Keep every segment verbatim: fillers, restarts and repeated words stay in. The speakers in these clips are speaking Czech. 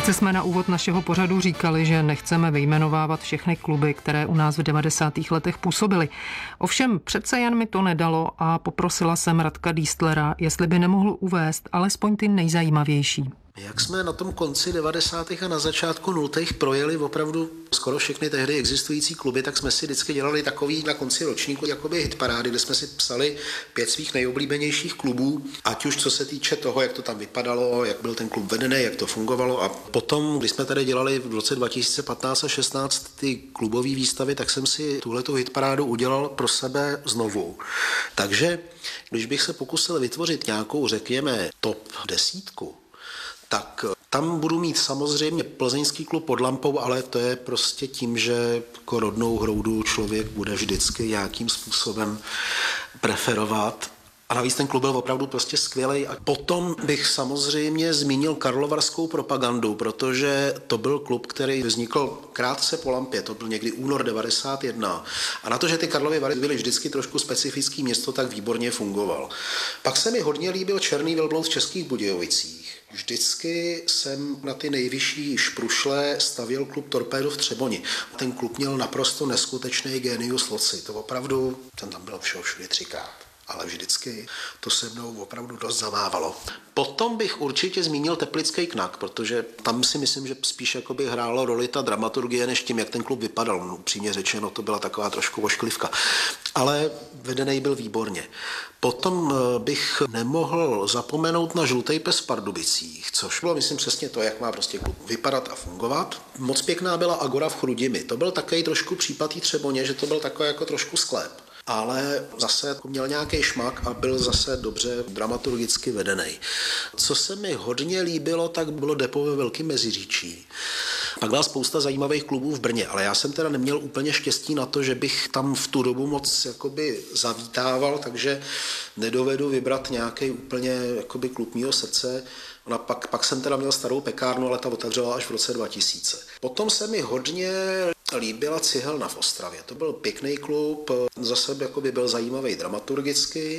Sice jsme na úvod našeho pořadu říkali, že nechceme vyjmenovávat všechny kluby, které u nás v devadesátých letech působily. Ovšem přece jen mi to nedalo a poprosila jsem Radka Diestlera, jestli by nemohl uvést alespoň ty nejzajímavější. Jak jsme na tom konci devadesátých a na začátku nultých projeli opravdu skoro všechny tehdy existující kluby, tak jsme si vždycky dělali takový na konci ročníku jakoby hitparády, kde jsme si psali pět svých nejoblíbenějších klubů, ať už co se týče toho, jak to tam vypadalo, jak byl ten klub vedený, jak to fungovalo. A potom, když jsme tady dělali v roce dva tisíce patnáct a šestnáct ty klubové výstavy, tak jsem si tuhletu hitparádu udělal pro sebe znovu. Takže když bych se pokusil vytvořit nějakou, řekněme, top desítku, tak tam budu mít samozřejmě plzeňský klub pod lampou, ale to je prostě tím, že jako rodnou hroudu člověk bude vždycky nějakým způsobem preferovat. A navíc ten klub byl opravdu prostě skvělej. A potom bych samozřejmě zmínil karlovarskou Propagandu, protože to byl klub, který vznikl krátce po lampě, to byl někdy únor devadesát jedna. A na to, že ty Karlovy Vary byly vždycky trošku specifický město, tak výborně fungoval. Pak se mi hodně líbil Černý velbloud v Českých Budějovicích. Vždycky jsem na ty nejvyšší šprušle stavěl klub Torpédo v Třeboni. Ten klub měl naprosto neskutečný genius loci. To opravdu, ten tam byl všeho všude třikrát. Ale vždycky to se mnou opravdu dost zamávalo. Potom bych určitě zmínil Teplický Knak, protože tam si myslím, že spíš jakoby hrála roli ta dramaturgie, než tím, jak ten klub vypadal. No, upřímně řečeno, to byla taková trošku ošklivka. Ale vedený byl výborně. Potom bych nemohl zapomenout na Žlutej pes v Pardubicích, což bylo, myslím, přesně to, jak má prostě klub vypadat a fungovat. Moc pěkná byla Agora v Chrudimi. To byl takový trošku případ Třeboně, že to byl takový jako trošku sklep. Ale zase měl nějaký šmak a byl zase dobře dramaturgicky vedený. Co se mi hodně líbilo, tak bylo depo ve Velkém Meziříčí. Pak byla spousta zajímavých klubů v Brně, ale já jsem teda neměl úplně štěstí na to, že bych tam v tu dobu moc jakoby zavítával, takže nedovedu vybrat nějaký úplně jakoby klub mýho srdce. No pak, pak jsem teda měl starou pekárnu, ale ta otevřela až v roce dva tisíce. Potom se mi hodně líbila Cihelna v Ostravě. To byl pěkný klub, zase jakoby byl zajímavý dramaturgicky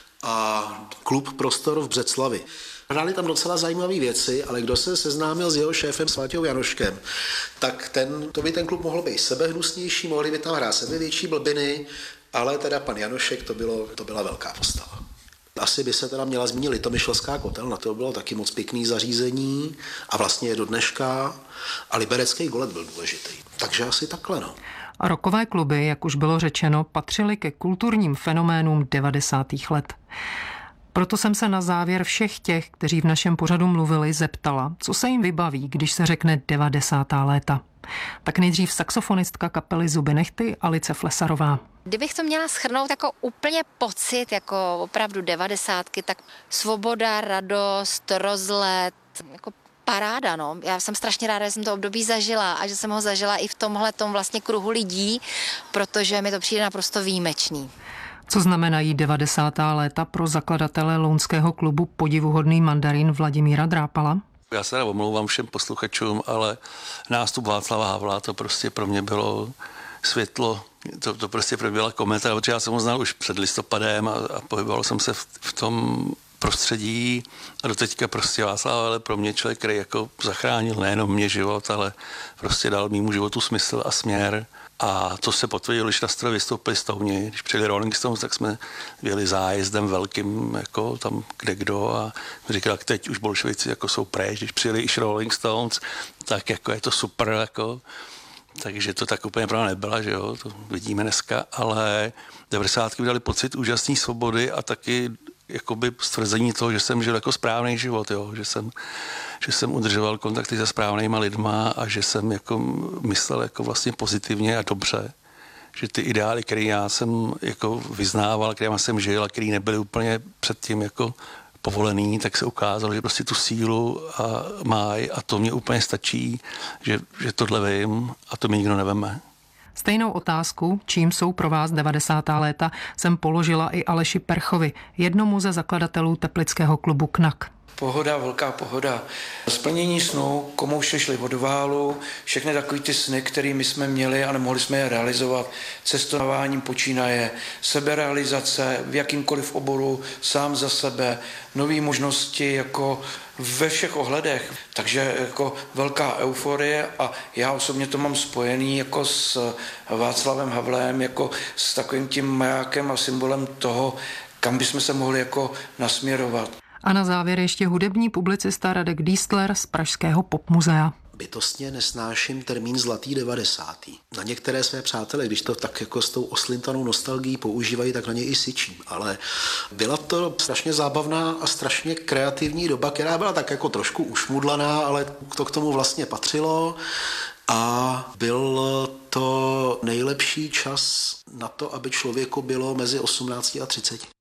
a klub Prostor v Břeclavi. Hráli tam docela zajímavé věci, ale kdo se seznámil s jeho šéfem s Váťou Janoškem, tak ten, to by ten klub mohl být sebehnusnější, mohli by tam hrát sebevětší blbiny, ale teda pan Janošek, to, bylo, to byla velká postava. Asi by se teda měla zmínit Litomyšlská kotelna, to bylo taky moc pěkný zařízení a vlastně je do dneška a Liberecký Golet byl důležitý. Takže asi takhle, no. A rockové kluby, jak už bylo řečeno, patřily ke kulturním fenoménům devadesátých let. Proto jsem se na závěr všech těch, kteří v našem pořadu mluvili, zeptala, co se jim vybaví, když se řekne devadesátá léta. Tak nejdřív saxofonistka kapely Zuby nehty Alice Flesarová. Kdybych to měla shrnout jako úplně pocit, jako opravdu devadesátky, tak svoboda, radost, rozlet, jako paráda, no. Já jsem strašně ráda, že jsem to období zažila a že jsem ho zažila i v tomhletom vlastně kruhu lidí, protože mi to přijde naprosto výjimečný. Co znamenají devadesátá léta pro zakladatele lounského klubu Podivuhodný mandarin Vladimíra Drápala? Já se omlouvám všem posluchačům, ale nástup Václava Havla, to prostě pro mě bylo světlo, to, to prostě pro mě byla kometa, protože já jsem ho znal už před listopadem a, a pohyboval jsem se v, v tom prostředí a doteďka prostě Václav Havel pro mě člověk, který jako zachránil nejenom mě život, ale prostě dal mýmu životu smysl a směr. A to se potvrdilo, když na Strově vystoupili Stouni. Když přijeli Rolling Stones, tak jsme jeli zájezdem velkým, jako tam kde kdo a říkal, jak teď už bolševici jako jsou pryč, když přijeli i Rolling Stones, tak jako je to super, jako. Takže to tak úplně pravda nebyla, že jo, to vidíme dneska, ale devadesátky mi dali pocit úžasné svobody a taky jakoby stvrzení toho, že jsem žil jako správný život, jo, že jsem, že jsem udržoval kontakty se správnýma lidma a že jsem jako myslel jako vlastně pozitivně a dobře, že ty ideály, které já jsem jako vyznával, kterýma jsem žil a který nebyly úplně předtím jako povolený, tak se ukázalo, že prostě tu sílu a máj a to mě úplně stačí, že, že tohle vím a to mi nikdo neveme. Stejnou otázku, čím jsou pro vás devadesátá léta, jsem položila i Aleši Perchovi, jednomu ze zakladatelů teplického klubu Knak. Pohoda, velká pohoda. Splnění snů, komouši šli od válu, všechny takový ty sny, které my jsme měli a nemohli jsme je realizovat. Cestováním počínaje, seberealizace v jakýmkoliv oboru, sám za sebe, nové možnosti jako ve všech ohledech. Takže jako velká euforie a já osobně to mám spojený jako s Václavem Havlem, jako s takovým tím majákem a symbolem toho, kam bychom se mohli jako nasměrovat. A na závěr ještě hudební publicista Radek Dístler z Pražského popmuzea. Bytostně nesnáším termín zlatý devadesátý. Na některé své přátele, když to tak jako s tou oslintanou nostalgií používají, tak na ně i syčím. Ale byla to strašně zábavná a strašně kreativní doba, která byla tak jako trošku ušmudlaná, ale to k tomu vlastně patřilo. A byl to nejlepší čas na to, aby člověku bylo mezi osmnácti a třiceti.